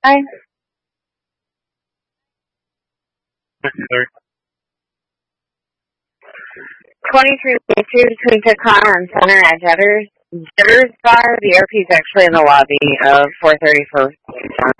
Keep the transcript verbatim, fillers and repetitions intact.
Hi. twenty-three two between Picana and Center at Jitters. Jitters Bar. The airpiece actually in the lobby of four thirty-first.